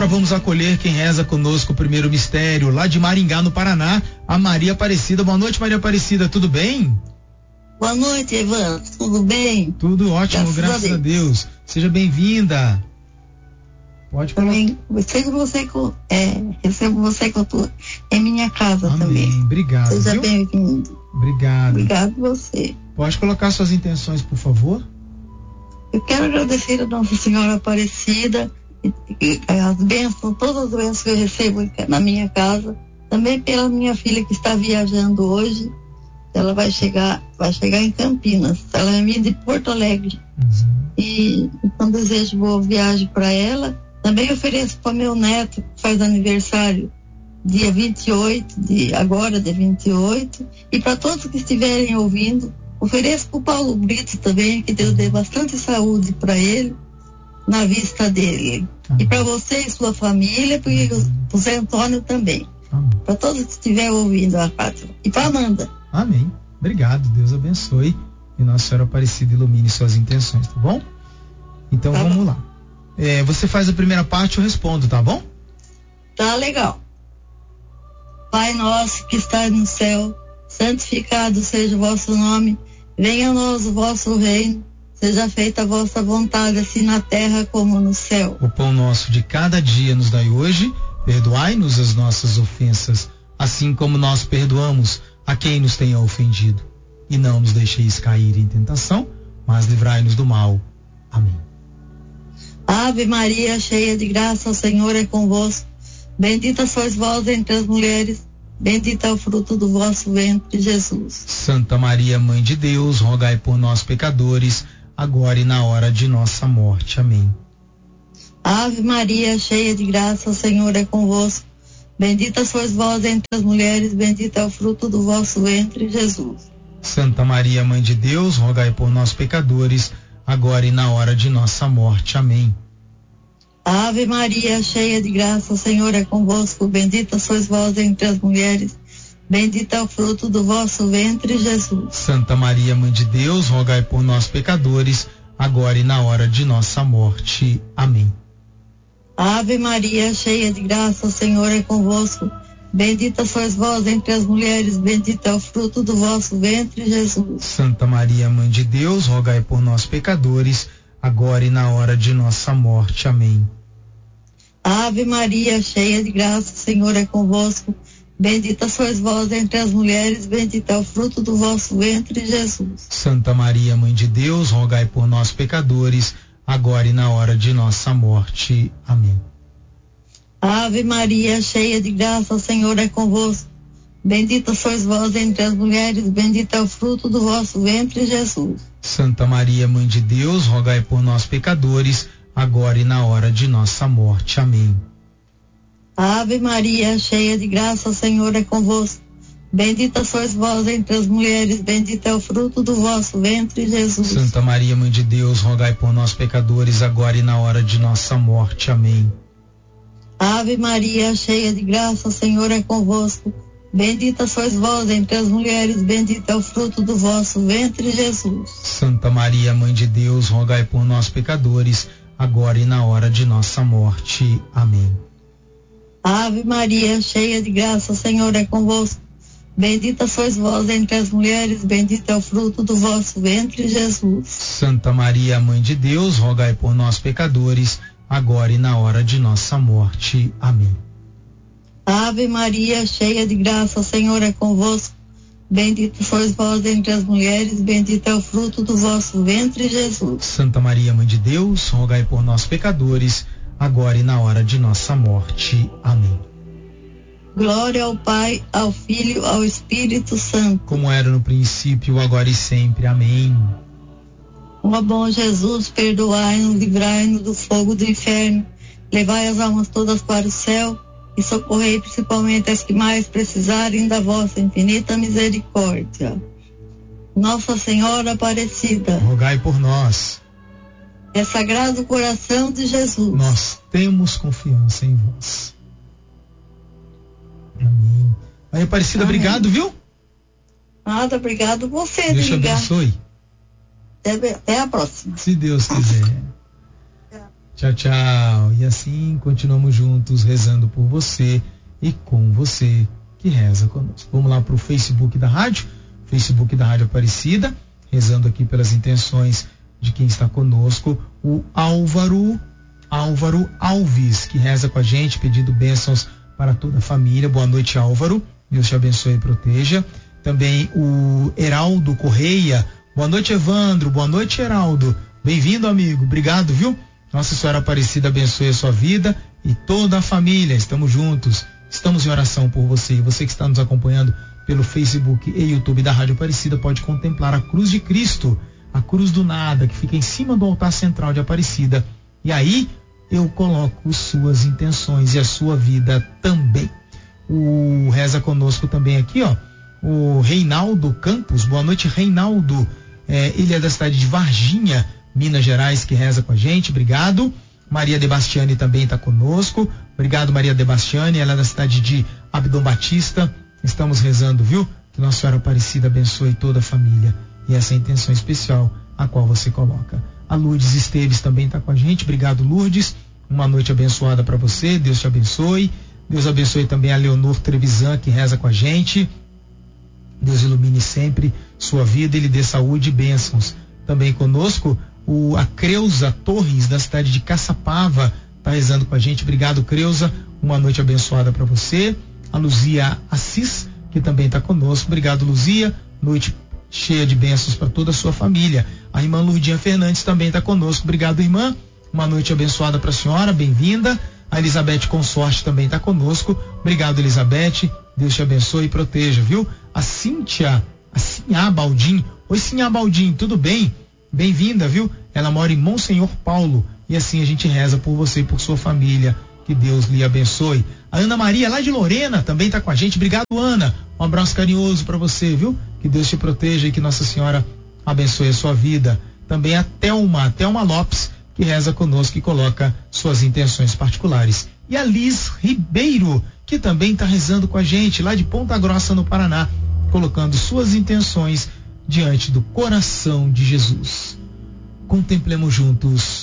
agora vamos acolher quem reza conosco o primeiro mistério, lá de Maringá, no Paraná, a Maria Aparecida. Boa noite, Maria Aparecida, tudo bem? Boa noite, Evan, tudo bem? Tudo ótimo, graças a Deus. Seja bem-vinda. Pode falar. Também recebo você em minha casa. Amém. Também. Obrigado. Seja bem-vindo. Obrigado. Obrigado você. Pode colocar suas intenções, por favor? Eu quero agradecer a Nossa Senhora Aparecida, e as bênçãos, todas as bênçãos que eu recebo na minha casa, também pela minha filha que está viajando hoje. Ela vai chegar em Campinas. Ela é minha de Porto Alegre. E então desejo boa viagem para ela. Também ofereço para meu neto, que faz aniversário dia 28, dia 28, e para todos que estiverem ouvindo, ofereço para o Paulo Brito também, que Deus dê bastante saúde para ele, na vista dele. E para você e sua família, e para o Zé Antônio também. Para todos que estiverem ouvindo a Fátima. E para Amanda. Amém. Obrigado, Deus abençoe. E Nossa Senhora Aparecida ilumine suas intenções, tá bom? Então vamos lá. Você faz a primeira parte, eu respondo, tá bom? Tá legal. Pai nosso que está no céu, santificado seja o vosso nome, venha a nós o vosso reino, seja feita a vossa vontade, assim na terra como no céu. O pão nosso de cada dia nos dai hoje, perdoai-nos as nossas ofensas, assim como nós perdoamos a quem nos tenha ofendido. E não nos deixeis cair em tentação, mas livrai-nos do mal. Amém. Ave Maria, cheia de graça, o Senhor é convosco. Bendita sois vós entre as mulheres, bendito é o fruto do vosso ventre, Jesus. Santa Maria, Mãe de Deus, rogai por nós, pecadores, agora e na hora de nossa morte. Amém. Ave Maria, cheia de graça, o Senhor é convosco. Bendita sois vós entre as mulheres, bendito é o fruto do vosso ventre, Jesus. Santa Maria, Mãe de Deus, rogai por nós, pecadores, agora e na hora de nossa morte. Amém. Ave Maria, cheia de graça, o Senhor é convosco. Bendita sois vós entre as mulheres, bendito é o fruto do vosso ventre, Jesus. Santa Maria, Mãe de Deus, rogai por nós, pecadores, agora e na hora de nossa morte. Amém. Ave Maria, cheia de graça, o Senhor é convosco. Bendita sois vós entre as mulheres, bendito é o fruto do vosso ventre, Jesus. Santa Maria, Mãe de Deus, rogai por nós, pecadores, agora e na hora de nossa morte. Amém. Ave Maria, cheia de graça, o Senhor é convosco. Bendita sois vós entre as mulheres, bendito é o fruto do vosso ventre, Jesus. Santa Maria, Mãe de Deus, rogai por nós, pecadores, agora e na hora de nossa morte. Amém. Ave Maria, cheia de graça, o Senhor é convosco. Bendita sois vós entre as mulheres, bendito é o fruto do vosso ventre, Jesus. Santa Maria, Mãe de Deus, rogai por nós, pecadores, agora e na hora de nossa morte. Amém. Ave Maria, cheia de graça, o Senhor é convosco. Bendita sois vós entre as mulheres, bendito é o fruto do vosso ventre, Jesus. Santa Maria, Mãe de Deus, rogai por nós, pecadores, agora e na hora de nossa morte. Amém. Ave Maria, cheia de graça, o Senhor é convosco. Bendita sois vós entre as mulheres, bendito é o fruto do vosso ventre, Jesus. Santa Maria, Mãe de Deus, rogai por nós, pecadores, agora e na hora de nossa morte. Amém. Ave Maria, cheia de graça, o Senhor é convosco. Bendita sois vós entre as mulheres, bendito é o fruto do vosso ventre, Jesus. Santa Maria, Mãe de Deus, rogai por nós, pecadores, agora e na hora de nossa morte. Amém. Ave Maria, cheia de graça, o Senhor é convosco. Bendita sois vós entre as mulheres, bendito é o fruto do vosso ventre, Jesus. Santa Maria, Mãe de Deus, rogai por nós, pecadores, agora e na hora de nossa morte. Amém. Glória ao Pai, ao Filho, ao Espírito Santo. Como era no princípio, agora e sempre. Amém. Ó bom Jesus, perdoai-nos, livrai-nos do fogo do inferno, levai as almas todas para o céu e socorrei principalmente as que mais precisarem da vossa infinita misericórdia. Nossa Senhora Aparecida, rogai por nós. É Sagrado Coração de Jesus, nós temos confiança em vós. Amém. Maria Aparecida, amém. Obrigado, viu? Nada, obrigado você. Deus te abençoe. Até a próxima. Se Deus quiser. Tchau, tchau. E assim continuamos juntos rezando por você e com você que reza conosco. Vamos lá para o Facebook da rádio Aparecida, rezando aqui pelas intenções de quem está conosco, o Álvaro Alves, que reza com a gente, pedindo bênçãos para toda a família. Boa noite, Álvaro. Deus te abençoe e proteja. Também o Heraldo Correia. Boa noite, Evandro. Boa noite, Heraldo. Bem-vindo, amigo. Obrigado, viu? Nossa Senhora Aparecida abençoe a sua vida e toda a família. Estamos juntos. Estamos em oração por você. E você que está nos acompanhando pelo Facebook e YouTube da Rádio Aparecida pode contemplar a cruz de Cristo, a cruz do nada, que fica em cima do altar central de Aparecida. E aí eu coloco suas intenções e a sua vida também. O reza conosco também aqui, ó, o Reinaldo Campos. Boa noite, Reinaldo. Ele é da cidade de Varginha, Minas Gerais, que reza com a gente. Obrigado. Maria Debastiane também está conosco. Obrigado, Maria Debastiane. Ela é da cidade de Abdom Batista. Estamos rezando, viu? Que Nossa Senhora Aparecida abençoe toda a família. E essa é a intenção especial a qual você coloca. A Lourdes Esteves também está com a gente. Obrigado, Lourdes. Uma noite abençoada para você. Deus te abençoe. Deus abençoe também a Leonor Trevisan, que reza com a gente. Deus ilumine sempre sua vida e lhe dê saúde e bênçãos. Também conosco a Creuza Torres, da cidade de Caçapava, está rezando com a gente. Obrigado, Creuza. Uma noite abençoada para você. A Luzia Assis, que também está conosco. Obrigado, Luzia. Noite cheia de bênçãos para toda a sua família. A irmã Lurdinha Fernandes também está conosco. Obrigado, irmã. Uma noite abençoada para a senhora. Bem-vinda. A Elizabeth Consorte também está conosco. Obrigado, Elizabeth. Deus te abençoe e proteja, viu? A Cíntia Baldim. Oi, Cíntia Baldim, tudo bem? Bem-vinda, viu? Ela mora em Monsenhor Paulo. E assim a gente reza por você e por sua família. Que Deus lhe abençoe. A Ana Maria, lá de Lorena, também está com a gente. Obrigado, Ana. Um abraço carinhoso para você, viu? Que Deus te proteja e que Nossa Senhora abençoe a sua vida. Também a Thelma Lopes, que reza conosco e coloca suas intenções particulares. E a Liz Ribeiro, que também está rezando com a gente, lá de Ponta Grossa, no Paraná, colocando suas intenções diante do coração de Jesus. Contemplemos juntos